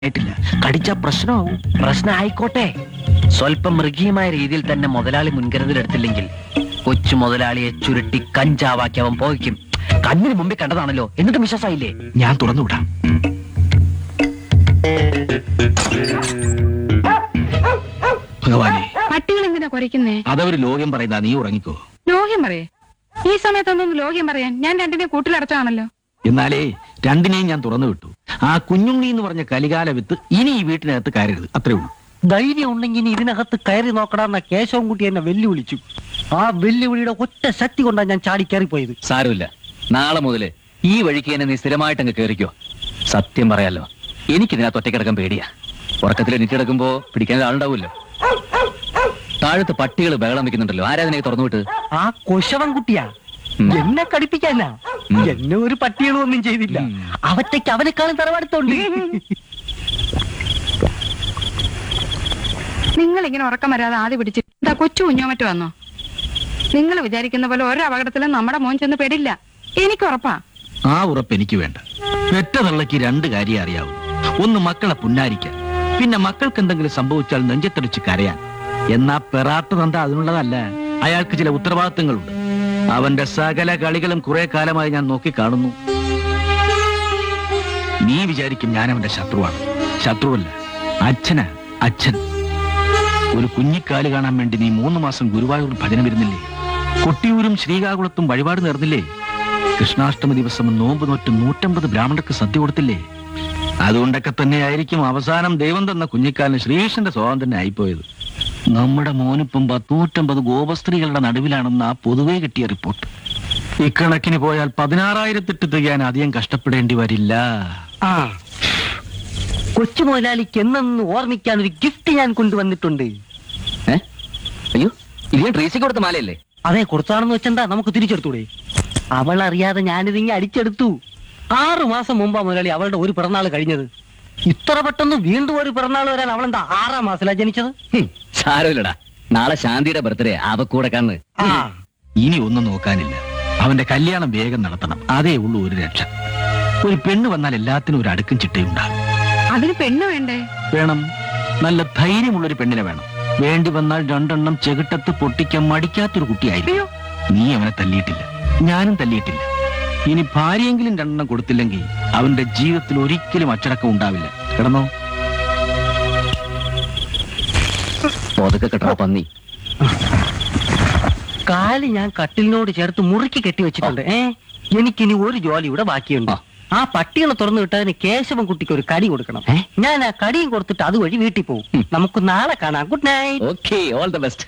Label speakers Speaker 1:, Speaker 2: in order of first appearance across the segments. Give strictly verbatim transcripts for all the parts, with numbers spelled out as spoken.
Speaker 1: ആയിട്ടില്ല. കടിച്ച പ്രശ്നമാവും.
Speaker 2: പ്രശ്നം ആയിക്കോട്ടെ, സ്വല്പം മൃഗീയമായ രീതിയിൽ തന്നെ മുതലാളി മുൻകരുതലെടുത്തില്ലെങ്കിൽ കൊച്ചു മുതലാളിയെ ചുരുട്ടി കഞ്ചാവാക്കി അവൻ പോയിക്കും. കണ്ണിന് മുമ്പിൽ കണ്ടതാണല്ലോ, എന്നിട്ടും വിശ്വാസമായില്ലേ?
Speaker 1: ഞാൻ തുറന്നുവിടാം. ഭഗവാനെ,
Speaker 3: പട്ടികൾ എന്തിനാ കുരയ്ക്കുന്നേ?
Speaker 1: അതവര് ലോകം പറയുന്ന, നീ ഉറങ്ങിക്കോ.
Speaker 3: ലോഹ്യം പറയേ? ഈ സമയത്തൊന്നും ലോഹ്യം പറയാൻ ഞാൻ രണ്ടിനെ കൂട്ടിലടച്ചാണല്ലോ.
Speaker 1: എന്നാലേ രണ്ടിനെയും ഞാൻ തുറന്നു വിട്ടു. ആ കുഞ്ഞുണ്ണി എന്ന് പറഞ്ഞ കലികാല വിത്ത് ഇനി ഈ വീട്ടിനകത്ത് കയറരുത്, അത്രേ ഉള്ളൂ.
Speaker 2: ധൈര്യം ഉണ്ടെങ്കിൽ ഇതിനകത്ത് കയറി നോക്കടാന്ന കേശവൻ കുട്ടി എന്നെ വെല്ലുവിളിച്ചു. ആ വെല്ലുവിളിയുടെ ഒറ്റ ശക്തി കൊണ്ടാണ് ഞാൻ ചാടി കയറിപ്പോയത്.
Speaker 4: സാരമില്ല, നാളെ മുതല് ഈ വഴിക്ക് തന്നെ നീ സ്ഥിരമായിട്ട് അങ്ങ് കയറിക്കോ. സത്യം പറയാലോ, എനിക്കിതിനകത്ത് ഒറ്റക്കിടക്കാൻ പേടിയാ. ഉറക്കത്തിൽ എണീറ്റിടക്കുമ്പോ പിടിക്കാൻ ആളുണ്ടാവുമല്ലോ. താഴത്ത് പട്ടികൾ ബഹളം വെക്കുന്നുണ്ടല്ലോ, ആരാധനയെ തുറന്നുവിട്ട്?
Speaker 2: ആ കൊശവൻ കുട്ടിയാ എന്നെ കടിപ്പിക്കാനാ. എന്നെ ഒരു പട്ടികളും ഒന്നും ചെയ്തില്ല. അവറ്റയ്ക്ക് അവനെക്കാളും തറവാടുത്തോണ്ട്.
Speaker 3: നിങ്ങൾ ഇങ്ങനെ ഉറക്കം വരാതെ ആദ്യം പിടിച്ച് എന്താ കൊച്ചു കുഞ്ഞോ മറ്റോ വന്നോ? നിങ്ങൾ വിചാരിക്കുന്ന പോലെ ഒരു അപകടത്തിലും നമ്മുടെ മോൻ ചെന്ന് പെടില്ല, എനിക്ക് ഉറപ്പാ.
Speaker 1: ആ ഉറപ്പ് എനിക്ക് വേണ്ട. പെറ്റ തള്ളക്ക് രണ്ട് കാര്യം അറിയാവും. ഒന്ന് മക്കളെ പുന്നാരിക്കാൻ, പിന്നെ മക്കൾക്ക് എന്തെങ്കിലും സംഭവിച്ചാൽ നെഞ്ചത്തടിച്ച് കരയാൻ. എന്നാ പെറാത്ത തന്ത അതിനുള്ളതല്ല. അയാൾക്ക് ചില ഉത്തരവാദിത്തങ്ങളുണ്ട്. അവന്റെ സകല കളികളും കുറെ കാലമായി ഞാൻ നോക്കി കാണുന്നു. നീ വിചാരിക്കും ഞാൻ അവന്റെ ശത്രുവാണ്. ശത്രുവല്ല, അച്ഛനാ, അച്ഛൻ. ഒരു കുഞ്ഞിക്കാല് കാണാൻ വേണ്ടി നീ മൂന്ന് മാസം ഗുരുവായൂർ ഭജന വരുന്നില്ലേ? കൊട്ടിയൂരും ശ്രീകാകുളത്തും വഴിപാട് നേർന്നില്ലേ? കൃഷ്ണാഷ്ടമി ദിവസം നോമ്പ് നോറ്റ് നൂറ്റമ്പത് ബ്രാഹ്മണർക്ക് സദ്യ കൊടുത്തില്ലേ? അതുകൊണ്ടൊക്കെ തന്നെ ആയിരിക്കും അവസാനം ദൈവം തന്ന കുഞ്ഞിക്കാലിന് ശ്രീകൃഷ്ണന്റെ സ്വഭാവം തന്നെ ആയിപ്പോയത്. നമ്മുടെ മോനിപ്പം പത്തൂറ്റമ്പത് ഗോപസ്ത്രീകളുടെ നടുവിലാണെന്ന് ആ പൊതുവെ കിട്ടിയ റിപ്പോർട്ട്. ഇക്കണക്കിന് പോയാൽ പതിനാറായിരത്തെട്ട് തികയാൻ അധികം കഷ്ടപ്പെടേണ്ടി വരില്ല.
Speaker 2: ആ കൊച്ചു മുതലാളിക്ക് എന്നെന്ന് ഓർമ്മിക്കാൻ ഒരു ഗിഫ്റ്റ് ഞാൻ കൊണ്ടുവന്നിട്ടുണ്ട്.
Speaker 4: ഏ അയ്യോ, ഇത് ഞാൻ ട്രീസി കൊടുത്ത മാലയല്ലേ?
Speaker 2: അതെ, കൊടുത്താണെന്ന് വെച്ചെന്താ നമുക്ക് തിരിച്ചെടുത്തൂടെ? അവൾ അറിയാതെ ഞാനിതിങ്ങി അടിച്ചെടുത്തു. ആറു മാസം മുമ്പാ മുതലാളി അവളുടെ ഒരു പിറന്നാൾ കഴിഞ്ഞത്. ഇത്ര പെട്ടെന്ന് വീണ്ടും ഒരു പിറന്നാൾ വരാൻ അവളെന്താ ആറാം മാസത്തിലാ ജനിച്ചത്?
Speaker 4: സാരമില്ലടാ, നാളെ ശാന്തിയുടെ ബർത്ത്ഡേ അവക്കൂടെ കണ്ണ്.
Speaker 2: ആ
Speaker 1: ഇനി ഒന്നും നോക്കാനില്ല. അവന്റെ കല്യാണം വേഗം നടത്തണം, അതേ ഉള്ളൂ ഒരു രക്ഷ. ഒരു പെണ്ണ് വന്നാൽ എല്ലാത്തിനും ഒരു അടുക്കും ചിട്ടയുണ്ടാകും.
Speaker 3: അതിന് പെണ്ണ് വേണ്ടേ?
Speaker 1: വേണം, നല്ല ധൈര്യമുള്ളൊരു പെണ്ണിനെ വേണം. വേണ്ടി വന്നാൽ രണ്ടെണ്ണം ചെകിട്ടത്ത് പൊട്ടിക്കാൻ മടിക്കാത്തൊരു കുട്ടിയായിരിക്കും. നീ അവനെ തല്ലിയിട്ടില്ല, ഞാനും തല്ലിയിട്ടില്ല. ഇനി ഭാര്യയെങ്കിലും രണ്ടെണ്ണം കൊടുത്തില്ലെങ്കിൽ അവന്റെ ജീവിതത്തിൽ ഒരിക്കലും അച്ചടക്കം ഉണ്ടാവില്ല. കിടന്നോ.
Speaker 4: പൊതുക്കെ കെട്ടാ പന്നി.
Speaker 2: കാല് ഞാൻ കട്ടിലിനോട് ചേർത്ത് മുറുക്കി കെട്ടി വെച്ചിട്ടുണ്ട്. ഏ എനിക്കിനി ഒരു ജോലി ഇവിടെ ബാക്കിയുണ്ട്. ആ പട്ടികളെ തുറന്നു വിട്ടതിന് കേശവൻ കുട്ടിക്ക് ഒരു കടി കൊടുക്കണം. ഞാൻ ആ കടിയും കൊടുത്തിട്ട് അതുവഴി വീട്ടിൽ പോകും. നമുക്ക് നാളെ കാണാം. Good night.
Speaker 4: Okay, all the best.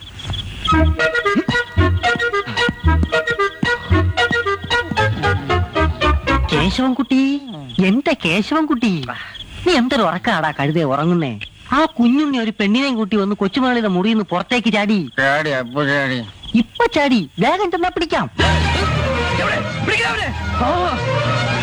Speaker 2: Keshavankutty, എന്റെ കേശവൻകുട്ടി, നീ എന്തൊരു ഉറക്കാടാ കഴുതേ ഉറങ്ങുന്നേ? ആ കുഞ്ഞുണ്ണി ഒരു പെണ്ണിനെയും കൂട്ടി വന്ന് കൊച്ചുമകളിയുടെ മുറിയിൽ നിന്ന് പുറത്തേക്ക് ചാടി. ഇപ്പൊ ചാടി, വേഗം ചെന്നാ പിടിക്കാം.